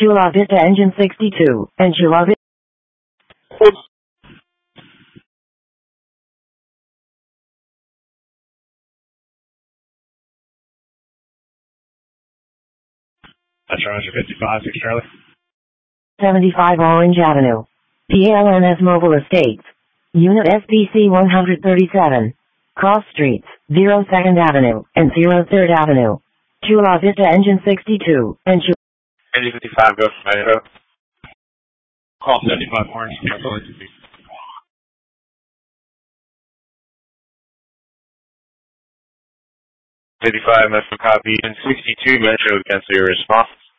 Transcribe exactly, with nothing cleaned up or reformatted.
Chula Vista Engine sixty-two, and Chula Vista. That's Roger fifty-five, six Charlie. seventy-five Orange Avenue. P L N S Mobile Estates. Unit S B C one thirty-seven. Cross Streets, zero second Avenue, and zero third Avenue. Chula Vista Engine sixty-two, and Chula... Engine fifty-five, go for Mexico. Call seventy-five Orange, cancel it. fifty-five, Metro copy, and sixty-two Metro, cancel your response.